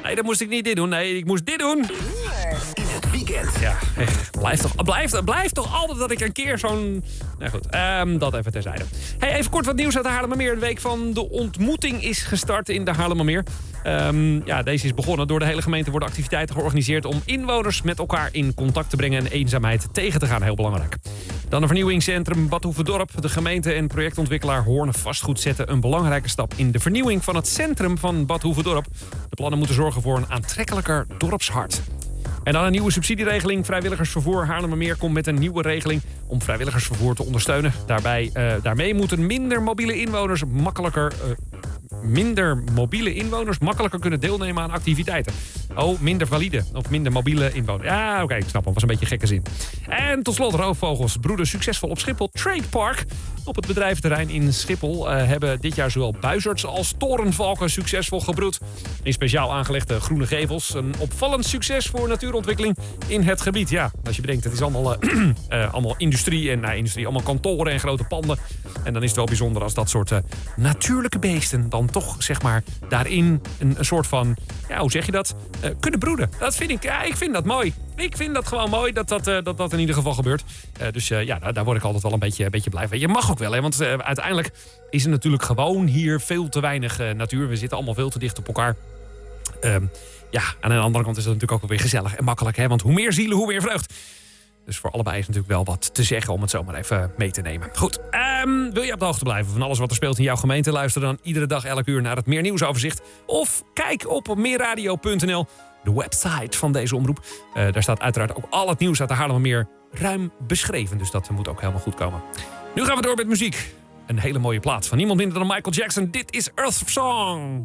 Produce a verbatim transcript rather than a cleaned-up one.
Nee, dat moest ik niet dit doen. Nee, ik moest dit doen. In het weekend. Ja, echt. Blijft toch, blijft, blijft toch altijd dat ik een keer zo'n... Nou goed, um, dat even terzijde. Hey, even kort wat nieuws uit de Haarlemmermeer. De week van de ontmoeting is gestart in de Haarlemmermeer. Um, ja, deze is begonnen. Door de hele gemeente worden activiteiten georganiseerd om inwoners met elkaar in contact te brengen en eenzaamheid tegen te gaan. Heel belangrijk. Dan een vernieuwingscentrum Bad Hoeverdorp. De gemeente en projectontwikkelaar Hoorn Vastgoed zetten een belangrijke stap in de vernieuwing van het centrum van Bad Hoeverdorp. De plannen moeten zorgen voor een aantrekkelijker dorpshart. En dan een nieuwe subsidieregeling. Vrijwilligersvervoer Haarlemmermeer komt met een nieuwe regeling om vrijwilligersvervoer te ondersteunen. Daarbij, uh, daarmee moeten minder mobiele inwoners makkelijker... Uh, minder mobiele inwoners makkelijker kunnen deelnemen aan activiteiten. Oh, minder valide of minder mobiele inwoners. Ja, oké, okay, ik snap hem. Was een beetje gekke zin. En tot slot, roofvogels broeden succesvol op Schiphol Trade Park. Op het bedrijventerrein in Schiphol uh, hebben dit jaar zowel buizerds als torenvalken succesvol gebroed. In speciaal aangelegde groene gevels. Een opvallend succes voor natuurontwikkeling in het gebied. Ja, als je bedenkt, het is allemaal, uh, uh, allemaal industrie en uh, industrie, allemaal kantoren en grote panden. En dan is het wel bijzonder als dat soort uh, natuurlijke beesten dan toch, zeg maar, daarin een, een soort van, ja, hoe zeg je dat, uh, kunnen broeden. Dat vind ik, ja, ik vind dat mooi. Ik vind dat gewoon mooi dat dat, uh, dat, dat in ieder geval gebeurt. Uh, dus uh, ja, daar, daar word ik altijd wel een beetje, een beetje blij van. Je mag ook wel, hè, want uh, uiteindelijk is er natuurlijk gewoon hier veel te weinig uh, natuur. We zitten allemaal veel te dicht op elkaar. Um, ja, aan de andere kant is het natuurlijk ook wel weer gezellig en makkelijk, hè, want hoe meer zielen, hoe meer vreugd. Dus voor allebei is natuurlijk wel wat te zeggen om het zomaar even mee te nemen. Goed, um, wil je op de hoogte blijven van alles wat er speelt in jouw gemeente? Luister dan iedere dag, elk uur naar het Meer Nieuwsoverzicht. Of kijk op meerradio punt n l, de website van deze omroep. Uh, daar staat uiteraard ook al het nieuws uit de Haarlemmermeer ruim beschreven. Dus dat moet ook helemaal goed komen. Nu gaan we door met muziek. Een hele mooie plaat van niemand minder dan Michael Jackson. Dit is Earth Song.